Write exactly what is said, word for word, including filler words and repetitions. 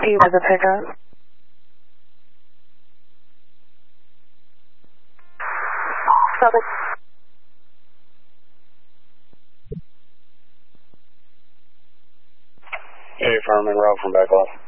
P was a pickup. Southern. Hey, Fireman Rob from back off.